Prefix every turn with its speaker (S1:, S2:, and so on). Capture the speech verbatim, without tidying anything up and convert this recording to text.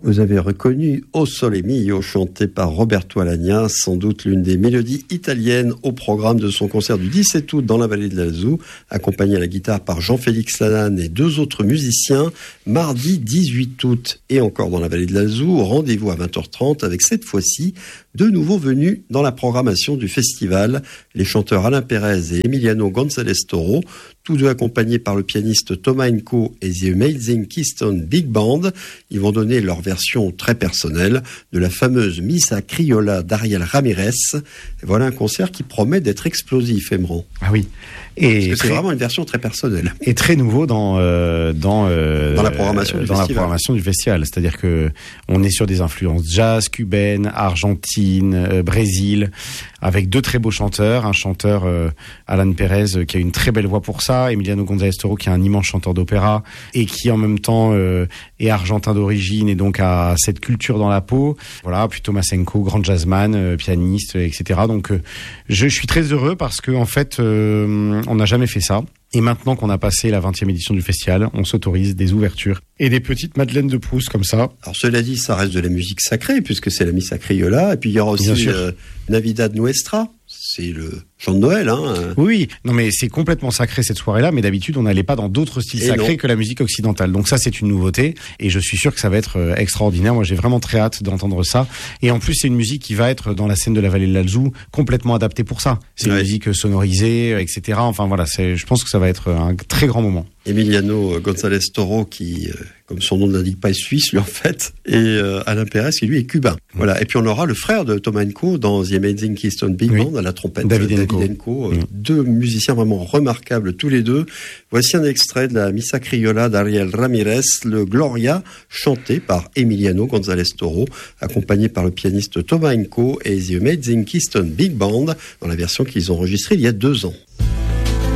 S1: Vous avez reconnu O Sole Mio, chanté par Roberto Alagna, sans doute l'une des mélodies italiennes au programme de son concert du dix-sept août dans la vallée de l'Alzou, accompagné à la guitare par Jean-Félix Lalanne et deux autres musiciens, mardi dix-huit août et encore dans la vallée de l'Alzou, rendez-vous à vingt heures trente avec cette fois-ci deux nouveaux venus dans la programmation du festival, les chanteurs Alain Pérez et Emiliano González Toro, tous deux accompagnés par le pianiste Thomas Enco et The Amazing Keystone Big Band. Ils vont donner leur version très personnelle de la fameuse Missa Criolla d'Ariel Ramirez. Et voilà un concert qui promet d'être explosif, Emran.
S2: Ah oui.
S1: Et Parce que très, c'est vraiment une version très personnelle.
S2: Et très nouveau dans euh, dans euh,
S1: dans la programmation du
S2: dans
S1: festival.
S2: la programmation du festival. C'est-à-dire que on est sur des influences jazz, cubaine, Argentine, euh, Brésil, avec deux très beaux chanteurs. Un chanteur euh, Alan Pérez euh, qui a une très belle voix pour ça, Emiliano González Toro qui est un immense chanteur d'opéra et qui en même temps euh, est argentin d'origine et donc a cette culture dans la peau. Voilà, puis Thomas Enco, grand jazzman, euh, pianiste, et cetera. Donc euh, je, je suis très heureux parce que en fait euh, on n'a jamais fait ça. Et maintenant qu'on a passé la vingtième édition du festival, on s'autorise des ouvertures et des petites madeleines de Proust comme ça.
S1: Alors cela dit, ça reste de la musique sacrée puisque c'est la Missa Criolla. Et puis il y aura aussi euh, Navidad Nuestra. C'est le chant de Noël, hein.
S2: Oui, non mais c'est complètement sacré cette soirée-là, mais d'habitude on n'allait pas dans d'autres styles et sacrés non. que la musique occidentale. Donc ça c'est une nouveauté et je suis sûr que ça va être extraordinaire. Moi j'ai vraiment très hâte d'entendre ça. Et en plus c'est une musique qui va être dans la scène de la vallée de l'Alzou complètement adaptée pour ça. C'est ouais. une musique sonorisée, et cetera. Enfin voilà, c'est, je pense que ça va être un très grand moment.
S1: Emiliano González Toro qui, euh, comme son nom ne l'indique pas, est suisse lui en fait, et euh, Alain Pérez qui lui est cubain. Mmh. Voilà. Et puis on aura le frère de Thomas Enco dans The Amazing Keystone Big Band oui. à la trompette,
S2: David,
S1: David
S2: Enco.
S1: Enco. Mmh. Deux musiciens vraiment remarquables tous les deux. Voici un extrait de la Missa Criolla d'Ariel Ramirez, le Gloria, chanté par Emiliano González Toro, accompagné par le pianiste Thomas Enco et The Amazing Keystone Big Band dans la version qu'ils ont enregistrée il y a deux ans.